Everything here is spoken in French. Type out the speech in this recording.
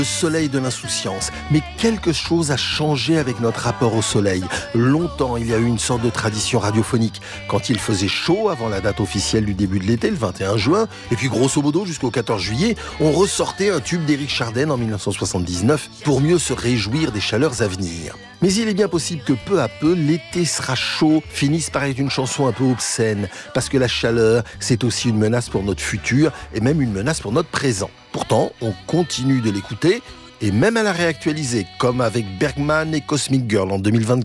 Le soleil de l'insouciance. Mais quelque chose a changé avec notre rapport au soleil. Longtemps, il y a eu une sorte de tradition radiophonique. Quand il faisait chaud, avant la date officielle du début de l'été, le 21 juin, et puis grosso modo jusqu'au 14 juillet, on ressortait un tube d'Éric Chardin en 1979 pour mieux se réjouir des chaleurs à venir. Mais il est bien possible que peu à peu, l'été sera chaud, finisse par être une chanson un peu obscène, parce que la chaleur, c'est aussi une menace pour notre futur, et même une menace pour notre présent. Pourtant, on continue de l'écouter, et même à la réactualiser, comme avec Bergman et Cosmic Girl en 2024.